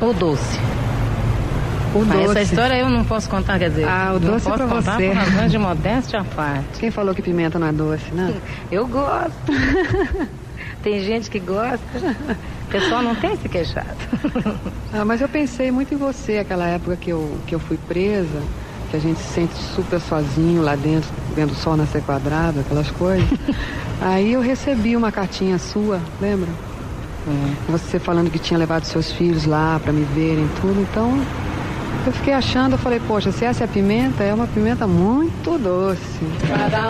ou doce? O doce. Essa história eu não posso contar, quer dizer, o doce não posso pra contar você. por razões de modéstia à parte. Quem falou que pimenta não é doce, né? Eu gosto. Tem gente que gosta. O pessoal não tem se queixado. Mas eu pensei muito em você, aquela época que eu fui presa, que a gente se sente super sozinho lá dentro, vendo o sol nascer quadrado, aquelas coisas. Aí eu recebi uma cartinha sua, lembra? Você falando que tinha levado seus filhos lá para me verem tudo, então eu fiquei achando, eu falei, poxa, se essa é a pimenta, é uma pimenta muito doce.